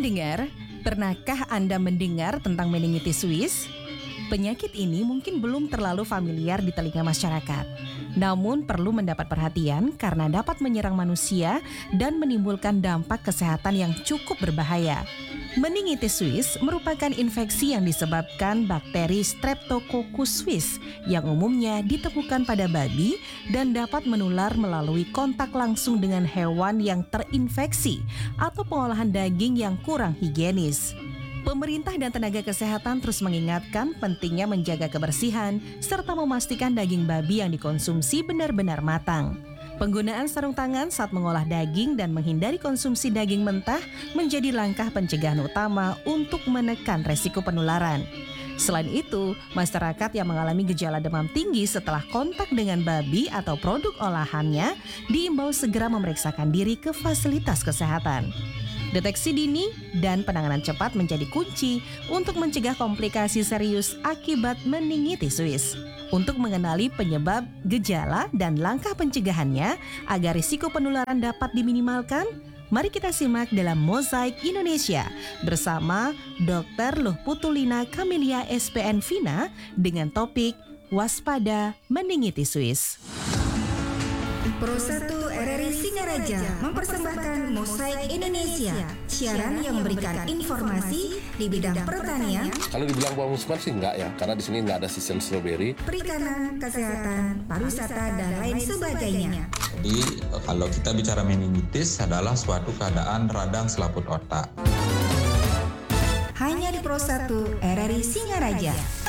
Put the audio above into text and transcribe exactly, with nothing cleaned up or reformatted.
Pendengar, pernahkah Anda mendengar tentang meningitis Swiss? Penyakit ini mungkin belum terlalu familiar di telinga masyarakat. Namun perlu mendapat perhatian karena dapat menyerang manusia dan menimbulkan dampak kesehatan yang cukup berbahaya. Meningitis Swiss merupakan infeksi yang disebabkan bakteri Streptococcus suis yang umumnya ditemukan pada babi dan dapat menular melalui kontak langsung dengan hewan yang terinfeksi atau pengolahan daging yang kurang higienis. Pemerintah dan tenaga kesehatan terus mengingatkan pentingnya menjaga kebersihan serta memastikan daging babi yang dikonsumsi benar-benar matang. Penggunaan sarung tangan saat mengolah daging dan menghindari konsumsi daging mentah menjadi langkah pencegahan utama untuk menekan resiko penularan. Selain itu, masyarakat yang mengalami gejala demam tinggi setelah kontak dengan babi atau produk olahannya diimbau segera memeriksakan diri ke fasilitas kesehatan. Deteksi dini dan penanganan cepat menjadi kunci untuk mencegah komplikasi serius akibat meningitis Swiss. Untuk mengenali penyebab, gejala, dan langkah pencegahannya agar risiko penularan dapat diminimalkan, mari kita simak dalam Mozaik Indonesia bersama dokter Luh Putulina Camelia S P N Vina dengan topik Waspada Meningitis Swiss. Pro satu R R I Singaraja mempersembahkan Mozaik Indonesia, siaran yang memberikan informasi di bidang pertanian. Kalau dibilang buah musiman sih enggak ya, karena di sini enggak ada season strawberry. Perikanan, kesehatan, pariwisata, dan lain sebagainya. Jadi kalau kita bicara meningitis adalah suatu keadaan radang selaput otak. Hanya di Pro satu R R I Singaraja.